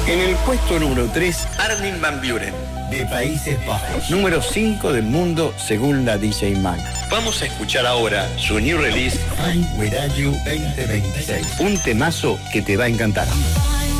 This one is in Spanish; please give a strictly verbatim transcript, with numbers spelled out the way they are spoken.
En el puesto número tres, Armin van Buuren, de Países Bajos. Número cinco del mundo según la D J Mag. Vamos a escuchar ahora su new release, I'm With You veinte veintiséis. Un temazo que te va a encantar.